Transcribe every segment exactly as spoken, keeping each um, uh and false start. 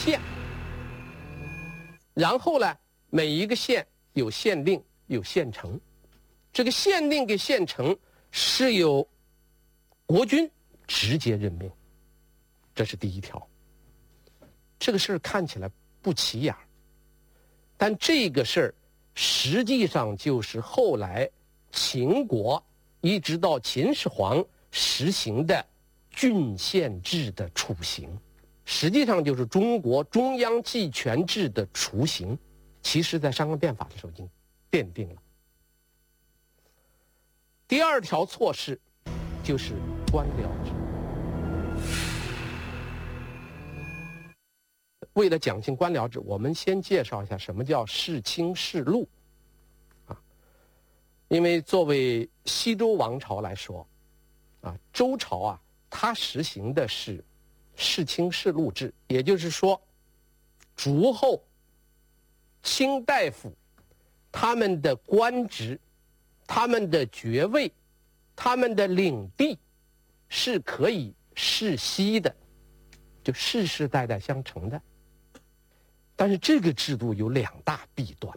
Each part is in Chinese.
县，然后呢，每一个县有县令，有县城，这个县令跟县城是由国君直接任命，这是第一条。这个事儿看起来不起眼，但这个事儿实际上就是后来秦国一直到秦始皇实行的郡县制的雏形，实际上就是中国中央集权制的雏形，其实在商鞅变法的时候已经奠定了。第二条措施就是官僚制。为了讲清官僚制，我们先介绍一下什么叫世卿世禄啊。因为作为西周王朝来说啊，周朝啊，它实行的是世卿世禄制，也就是说，诸侯、卿大夫他们的官职、他们的爵位、他们的领地是可以世袭的，就世世代代相承的。但是这个制度有两大弊端。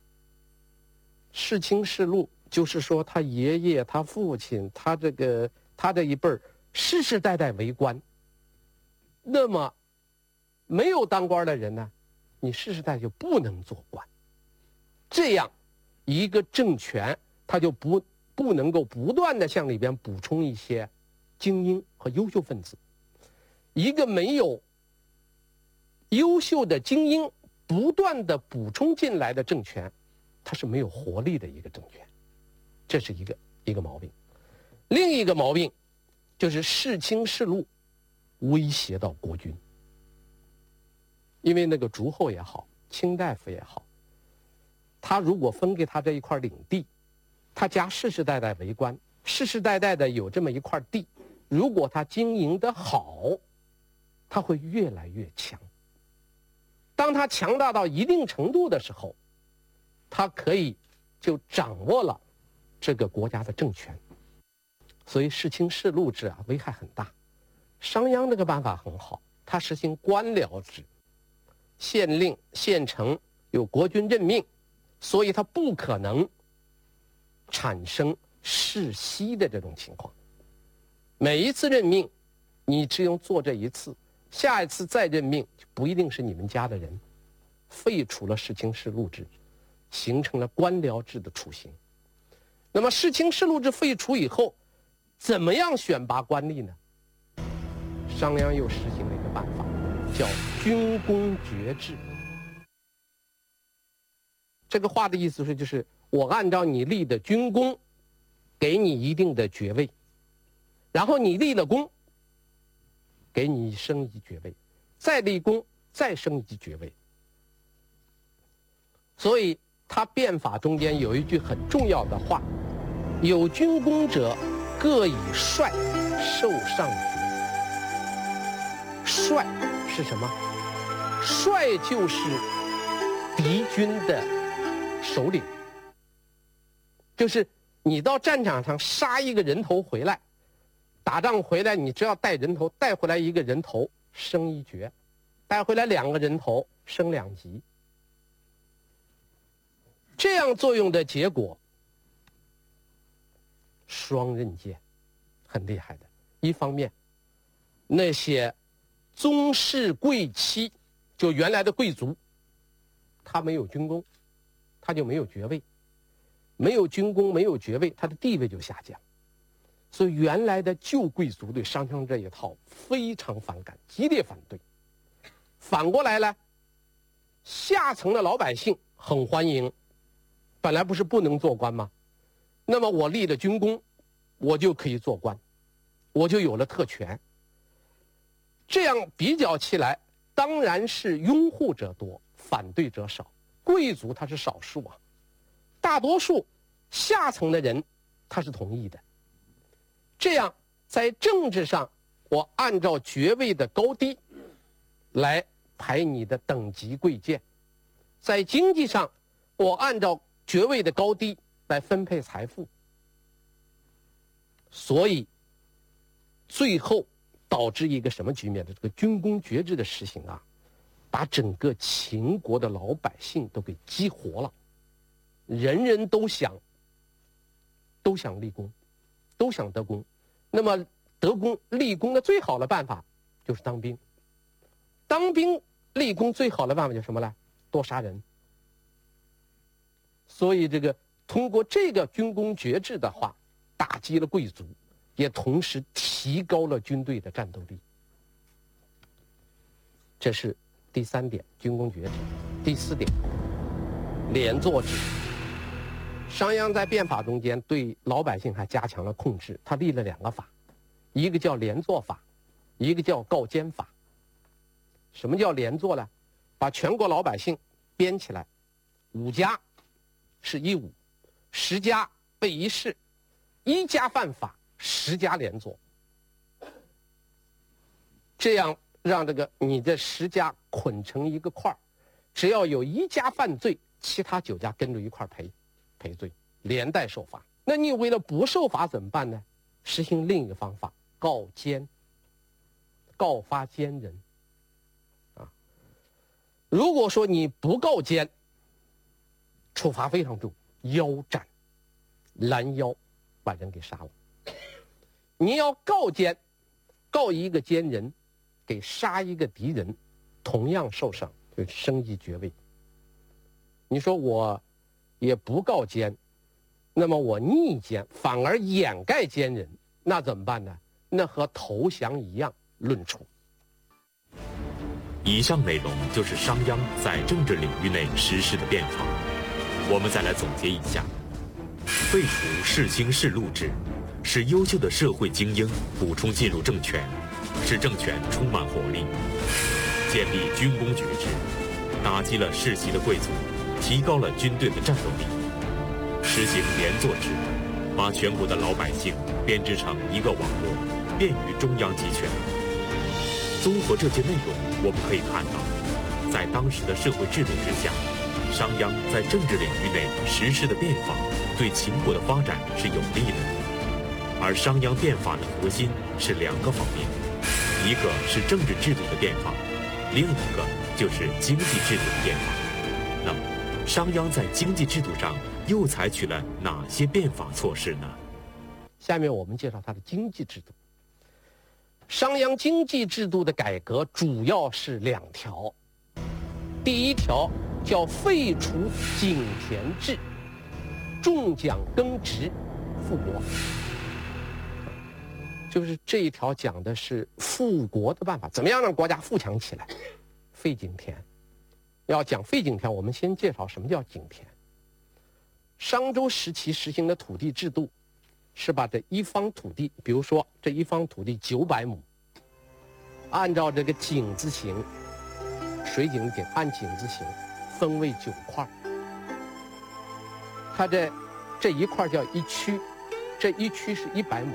世卿世禄就是说，他爷爷、他父亲、他这个他这一辈儿世世代代为官，那么没有当官的人呢，你世世代代就不能做官，这样一个政权他就不不能够不断的向里边补充一些精英和优秀分子。一个没有优秀的精英不断的补充进来的政权，它是没有活力的一个政权，这是一个一个毛病。另一个毛病就是世卿世禄威胁到国君，因为那个诸侯也好，卿大夫也好，他如果分给他这一块领地，他家世世代代为官，世世代代的有这么一块地，如果他经营得好，他会越来越强。当他强大到一定程度的时候，他可以就掌握了这个国家的政权。所以世卿世禄制啊，危害很大。商鞅这个办法很好，他实行官僚制，县令、县城由国君任命，所以他不可能产生世袭的这种情况。每一次任命，你只用做这一次，下一次再任命不一定是你们家的人，废除了世卿世禄制，形成了官僚制的雏形。那么世卿世禄制废除以后，怎么样选拔官吏呢？商鞅又实行了一个办法，叫军功爵制。这个话的意思是，就是我按照你立的军功，给你一定的爵位，然后你立了功，给你升一级爵位，再立功，再升一级爵位。所以他变法中间有一句很重要的话：有军功者，各以帅受上爵。帅是什么？帅就是敌军的首领，就是你到战场上杀一个人头回来，打仗回来，你只要带人头，带回来一个人头升一爵，带回来两个人头升两级。这样作用的结果，双刃剑，很厉害的。一方面，那些宗室贵戚，就原来的贵族，他没有军功，他就没有爵位，没有军功，没有爵位，他的地位就下降。所以原来的旧贵族对商鞅这一套非常反感，激烈反对。反过来呢，下层的老百姓很欢迎，本来不是不能做官吗？那么我立了军功，我就可以做官，我就有了特权。这样比较起来，当然是拥护者多，反对者少。贵族他是少数啊，大多数下层的人他是同意的。这样在政治上，我按照爵位的高低来排你的等级贵贱；在经济上，我按照爵位的高低来分配财富。所以最后导致一个什么局面的？这个军功爵制的实行啊， 把整个秦国的老百姓都给激活了，人人都想都想立功，都想得功。那么得功立功的最好的办法就是当兵，当兵立功最好的办法就是什么呢？多杀人。所以这个通过这个军功爵制的话，打击了贵族，也同时提高了军队的战斗力。这是第三点，军功爵制。第四点，连坐制。商鞅在变法中间对老百姓还加强了控制，他立了两个法，一个叫连坐法，一个叫告监法。什么叫连坐呢？把全国老百姓编起来，五家是一五，十家备一事，一家犯法，十家连坐。这样让这个你这十家捆成一个块儿，只要有一家犯罪，其他九家跟着一块儿赔赔罪，连带受罚。那你为了不受罚怎么办呢？实行另一个方法，告监，告发奸人。啊，如果说你不告监，处罚非常重，腰斩，拦腰把人给杀了。你要告监，告一个奸人，给杀一个敌人，同样受赏，就升一爵位。你说我也不告奸，那么我逆奸，反而掩盖奸人，那怎么办呢？那和投降一样，论处。 以上内容就是商鞅在政治领域内实施的变法。我们再来总结一下：废除世卿世禄制，使优秀的社会精英补充进入政权，使政权充满活力；建立军功爵制，打击了世袭的贵族，提高了军队的战斗力；实行连坐制，把全国的老百姓编织成一个网络，便于中央集权。综合这些内容，我们可以看到，在当时的社会制度之下，商鞅在政治领域内实施的变法，对秦国的发展是有利的。而商鞅变法的核心是两个方面，一个是政治制度的变法，另一个就是经济制度的变法。那么，商鞅在经济制度上又采取了哪些变法措施呢？ 下面我们介绍他的经济制度。商鞅经济制度的改革主要是两条，第一条叫废除井田制，重奖耕植，富国。就是这一条讲的是富国的办法，怎么样让国家富强起来？废井田。要讲废井田，我们先介绍什么叫井田。商周时期实行的土地制度，是把这一方土地，比如说这一方土地九百亩，按照这个井字形，水井的井，按井字形分为九块。它这这一块叫一区，这一区是一百亩。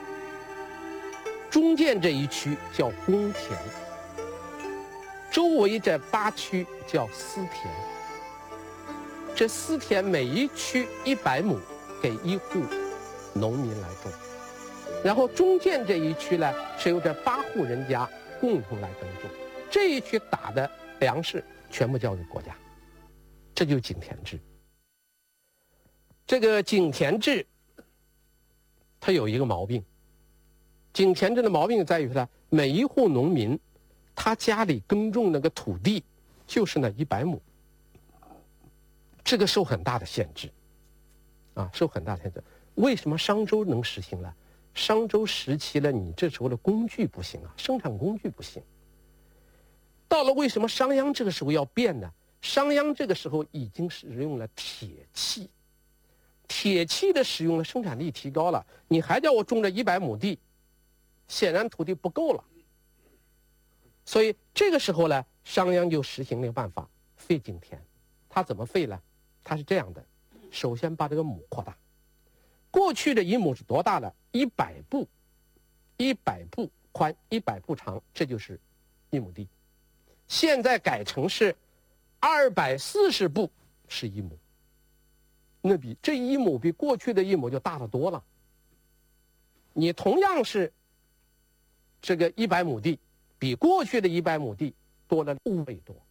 中间这一区叫公田，周围这八区叫私田。这私田每一区一百亩，给一户农民来种。然后中间这一区呢，是由这八户人家共同来耕种。这一区打的粮食全部交给国家，这就是井田制。这个井田制，它有一个毛病。井田制的毛病在于呢，每一户农民，他家里耕种那个土地就是那一百亩，这个受很大的限制，啊，受很大的限制。为什么商周能实行呢？商周时期呢，你这时候的工具不行啊，生产工具不行。到了为什么商鞅这个时候要变呢？商鞅这个时候已经使用了铁器，铁器的使用呢，生产力提高了，你还叫我种这一百亩地？显然土地不够了，所以这个时候呢，商鞅就实行了一个办法，废井田。他怎么废呢？他是这样的，首先把这个亩扩大。过去的一亩是多大呢？一百步，一百步宽，一百步长，这就是一亩地。现在改成是二百四十步是一亩，那比这一亩比过去的一亩就大得多了。你同样是这个一百亩地，比过去的一百亩地多了五倍多。